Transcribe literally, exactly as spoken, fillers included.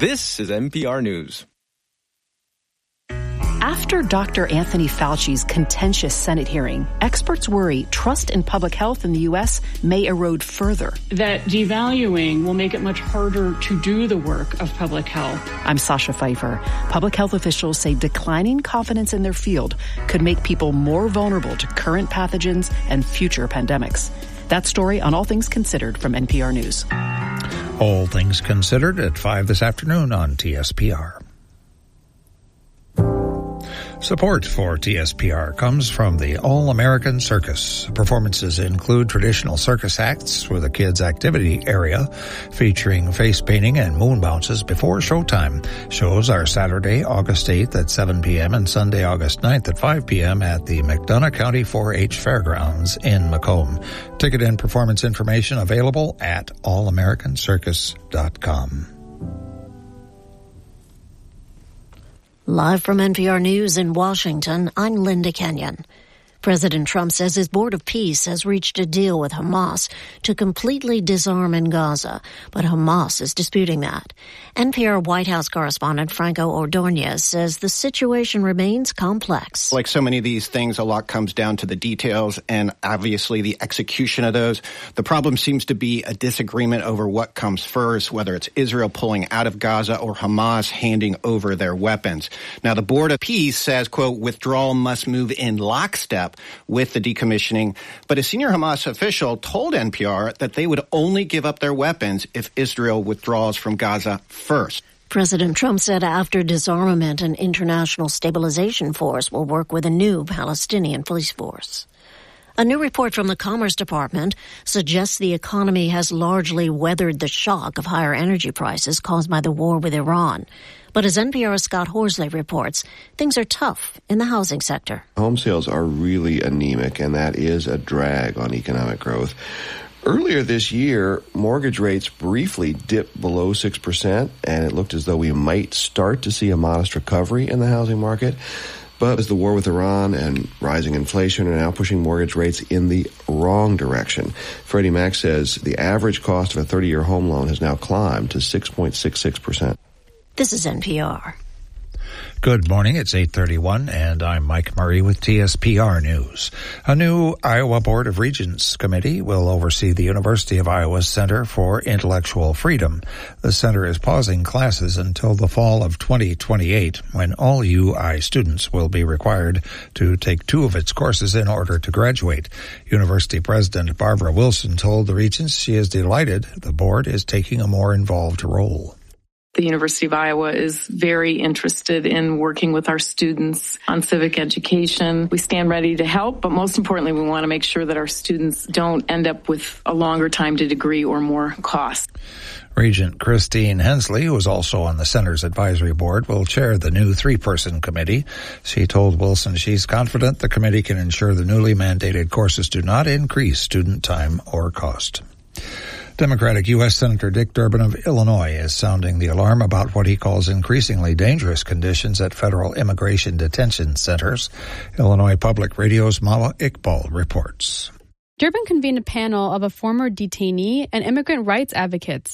This is N P R News. After Doctor Anthony Fauci's contentious Senate hearing, experts worry trust in public health in the U S may erode further. That devaluing will make it much harder to do the work of public health. I'm Sasha Pfeiffer. Public health officials say declining confidence in their field could make people more vulnerable to current pathogens and future pandemics. That story on All Things Considered from N P R News. All Things Considered at five this afternoon on T S P R. Support for T S P R comes from the All-American Circus. Performances include traditional circus acts with a kids' activity area featuring face painting and moon bounces before showtime. Shows are Saturday, August eighth at seven p.m. and Sunday, August ninth at five p.m. at the McDonough County four H Fairgrounds in Macomb. Ticket and performance information available at all american circus dot com. Live from N P R News in Washington, I'm Linda Kenyon. President Trump says his Board of Peace has reached a deal with Hamas to completely disarm in Gaza, but Hamas is disputing that. N P R White House correspondent Franco Ordonez says the situation remains complex. Like so many of these things, a lot comes down to the details and obviously the execution of those. The problem seems to be a disagreement over what comes first, whether it's Israel pulling out of Gaza or Hamas handing over their weapons. Now, the Board of Peace says, quote, withdrawal must move in lockstep with the decommissioning. But a senior Hamas official told N P R that they would only give up their weapons if Israel withdraws from Gaza first. President Trump said after disarmament, an international stabilization force will work with a new Palestinian police force. A new report from the Commerce Department suggests the economy has largely weathered the shock of higher energy prices caused by the war with Iran. But as N P R's Scott Horsley reports, things are tough in the housing sector. Home sales are really anemic, and that is a drag on economic growth. Earlier this year, mortgage rates briefly dipped below six percent, and it looked as though we might start to see a modest recovery in the housing market. But as the war with Iran and rising inflation are now pushing mortgage rates in the wrong direction. Freddie Mac says the average cost of a thirty-year home loan has now climbed to six point six six percent. This is N P R. Good morning. It's eight thirty-one, and I'm Mike Murray with T S P R News. A new Iowa Board of Regents committee will oversee the University of Iowa's Center for Intellectual Freedom. The center is pausing classes until the fall of twenty twenty-eight, when all U I students will be required to take two of its courses in order to graduate. University President Barbara Wilson told the Regents she is delighted the board is taking a more involved role. The University of Iowa is very interested in working with our students on civic education. We stand ready to help, but most importantly, we want to make sure that our students don't end up with a longer time to degree or more cost. Regent Christine Hensley, who is also on the Center's advisory board, will chair the new three-person committee. She told Wilson she's confident the committee can ensure the newly mandated courses do not increase student time or cost. Democratic U S Senator Dick Durbin of Illinois is sounding the alarm about what he calls increasingly dangerous conditions at federal immigration detention centers. Illinois Public Radio's Mawa Iqbal reports. Durbin convened a panel of a former detainee and immigrant rights advocates